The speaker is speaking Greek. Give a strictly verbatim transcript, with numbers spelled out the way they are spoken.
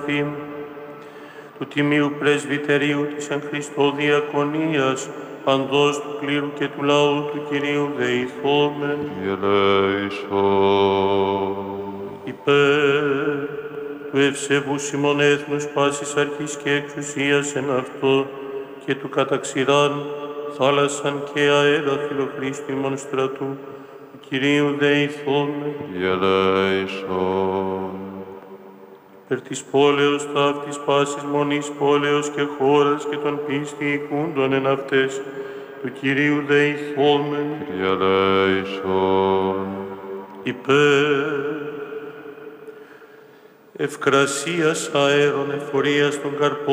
αυτήν, του Τιμίου Πρεσβυτερίου της εν Χριστώ Διακονίας, παντός του κλήρου και του λαού του Κυρίου δεηθόμεν. Υπέρ του ευσεβού ημών έθνους πάσης αρχής και εξουσίας εν αυτό και του καταξηράν θάλασσαν και αέρα φιλοχρήστου ημών στρατού του Κυρίου δεηθόμεν. Περ της πόλεως ταύτης πάσης μονής πόλεως και χώρας και των πίστη οικούντων εν αυτές του Κυρίου δεηθόμεν. Υπέρ ευκρασίας αέρων εφορίας των καρπών